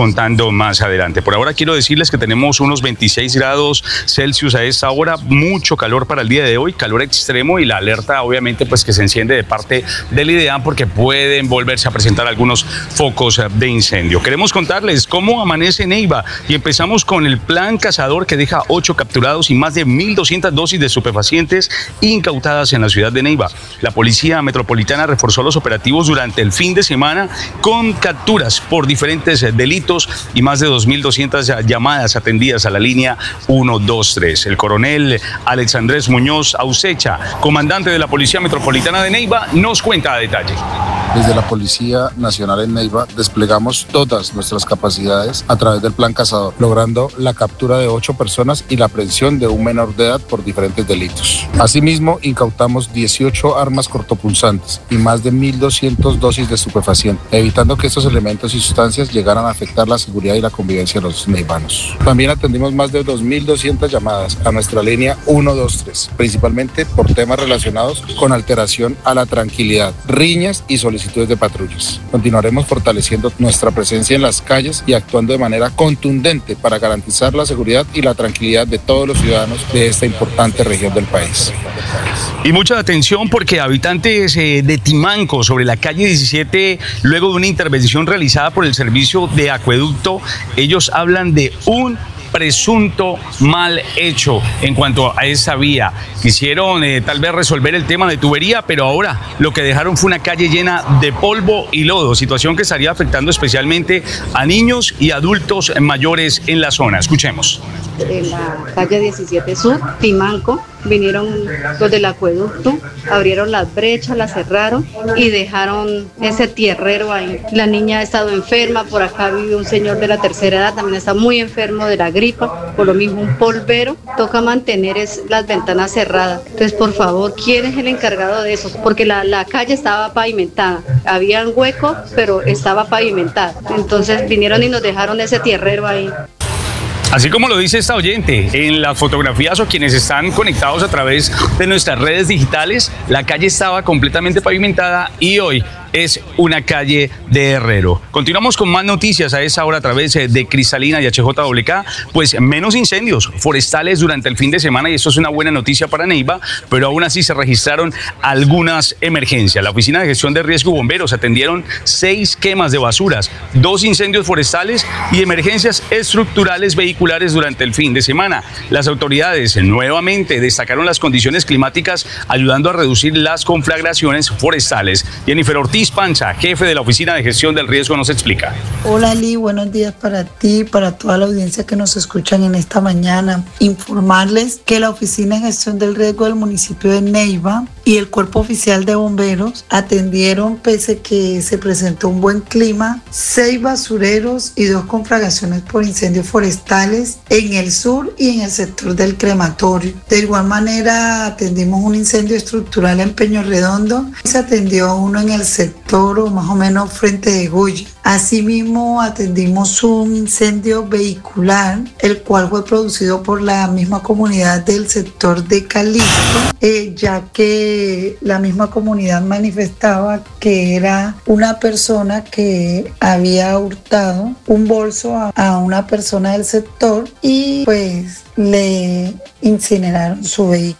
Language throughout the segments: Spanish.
contando más adelante. Por ahora quiero decirles que tenemos unos 26 grados Celsius a esta hora, mucho calor para el día de hoy, calor extremo, y la alerta obviamente pues que se enciende de parte del IDEAM porque pueden volverse a presentar algunos focos de incendio. Queremos contarles cómo amanece Neiva y empezamos con el plan cazador que deja 8 capturados y más de 1.200 dosis de estupefacientes incautadas en la ciudad de Neiva. La Policía Metropolitana reforzó los operativos durante el fin de semana con capturas por diferentes delitos y más de 2.200 llamadas atendidas a la línea 123. El coronel Alex Andrés Muñoz Ausecha, comandante de la Policía Metropolitana de Neiva, nos cuenta a detalle. Desde la Policía Nacional en Neiva desplegamos todas nuestras capacidades a través del Plan Cazador, logrando la captura de 8 personas y la aprehensión de un menor de edad por diferentes delitos. Asimismo, incautamos 18 armas cortopunzantes y más de 1.200 dosis de estupefacientes, evitando que estos elementos y sustancias llegaran a afectar la seguridad y la convivencia de los neivanos. También atendimos más de 2.200 llamadas a nuestra línea 123, principalmente por temas relacionados con alteración a la tranquilidad, riñas y solicitudes de patrullas. Continuaremos fortaleciendo nuestra presencia en las calles y actuando de manera contundente para garantizar la seguridad y la tranquilidad de todos los ciudadanos de esta importante región del país. Y mucha atención porque habitantes de Timanco, sobre la calle 17, luego de una intervención realizada por el servicio de acueducto, ellos hablan de un presunto mal hecho en cuanto a esa vía. Quisieron tal vez resolver el tema de tubería, pero ahora lo que dejaron fue una calle llena de polvo y lodo, situación que estaría afectando especialmente a niños y adultos mayores en la zona. Escuchemos. En la calle 17 Sur, Timanco, vinieron los del acueducto, abrieron las brechas, las cerraron y dejaron ese tierrero ahí. La niña ha estado enferma, por acá vive un señor de la tercera edad, también está muy enfermo de la gripa, por lo mismo un polvero, toca mantener las ventanas cerradas. Entonces, por favor, ¿quién es el encargado de eso? Porque la calle estaba pavimentada, había un hueco, pero estaba pavimentada. Entonces vinieron y nos dejaron ese tierrero ahí. Así como lo dice esta oyente, en las fotografías o quienes están conectados a través de nuestras redes digitales, la calle estaba completamente pavimentada y hoy es una calle de herrero. Continuamos con más noticias a esa hora a través de Cristalina y HJWK, pues menos incendios forestales durante el fin de semana y esto es una buena noticia para Neiva, pero aún así se registraron algunas emergencias. La Oficina de Gestión de Riesgo y Bomberos atendieron 6 quemas de basuras, 2 incendios forestales y emergencias estructurales vehiculares durante el fin de semana. Las autoridades nuevamente destacaron las condiciones climáticas ayudando a reducir las conflagraciones forestales. Jennifer Ortiz Pancha, jefe de la Oficina de Gestión del Riesgo, nos explica. Hola Lee, buenos días para ti y para toda la audiencia que nos escuchan en esta mañana. Informarles que la Oficina de Gestión del Riesgo del municipio de Neiva y el Cuerpo Oficial de Bomberos atendieron, pese que se presentó un buen clima, 6 basureros y 2 conflagraciones por incendios forestales en el sur y en el sector del crematorio. De igual manera atendimos un incendio estructural en Peño Redondo y se atendió uno en el sector o más o menos frente de Goya. Asimismo atendimos un incendio vehicular, el cual fue producido por la misma comunidad del sector de Calixto, ya que la misma comunidad manifestaba que era una persona que había hurtado un bolso a una persona del sector y pues le incineraron su vehículo.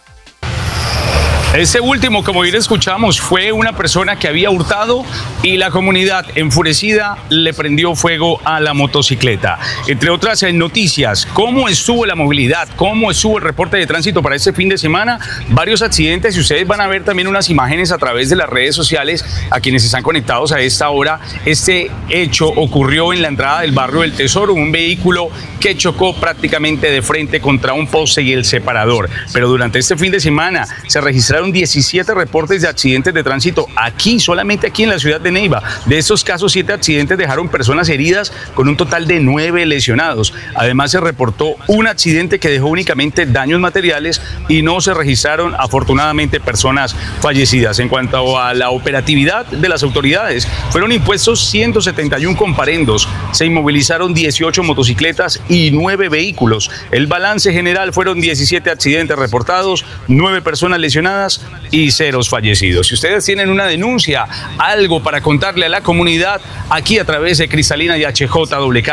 Este último, como bien escuchamos, fue una persona que había hurtado y la comunidad enfurecida le prendió fuego a la motocicleta. Entre otras noticias, ¿cómo estuvo la movilidad? ¿Cómo estuvo el reporte de tránsito para este fin de semana? Varios accidentes y ustedes van a ver también unas imágenes a través de las redes sociales a quienes están conectados a esta hora. Este hecho ocurrió en la entrada del barrio del Tesoro, un vehículo que chocó prácticamente de frente contra un poste y el separador. Pero durante este fin de semana se registraron 17 reportes de accidentes de tránsito solamente aquí en la ciudad de Neiva. De estos casos, 7 accidentes dejaron personas heridas con un total de 9 lesionados. Además, se reportó un accidente que dejó únicamente daños materiales y no se registraron afortunadamente personas fallecidas. En cuanto a la operatividad de las autoridades, fueron impuestos 171 comparendos, se inmovilizaron 18 motocicletas y 9 vehículos. El balance general fueron 17 accidentes reportados, 9 personas lesionadas y 0 fallecidos. Si ustedes tienen una denuncia, algo para contarle a la comunidad, aquí a través de Cristalina y HJWK,